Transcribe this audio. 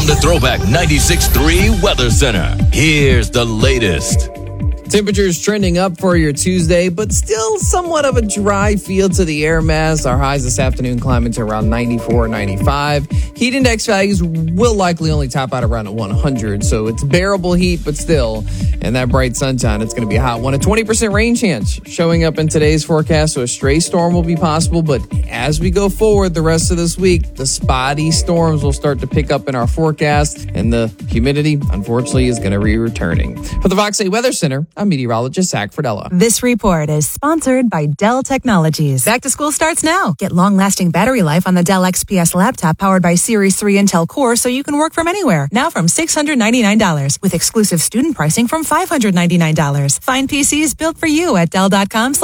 From the Throwback 96.3 Weather Center, here's the latest. Temperatures trending up for your Tuesday, but still somewhat of a dry feel to the air mass. Our highs this afternoon climbing to around 94, 95. Heat index values will likely only top out around 100, so it's bearable heat, but still. And that bright sunshine, it's going to be a hot one. A 20% rain chance showing up in today's forecast, so a stray storm will be possible. But as we go forward the rest of this week, the spotty storms will start to pick up in our forecast, and the humidity, unfortunately, is going to be returning. For the Vox 8 Weather Center, I'm meteorologist Zach Fredella. This report is sponsored by Dell Technologies. Back to school starts now. Get long-lasting battery life on the Dell XPS laptop powered by Series 3 Intel Core so you can work from anywhere. Now from $699 with exclusive student pricing from $599. Find PCs built for you at Dell.com.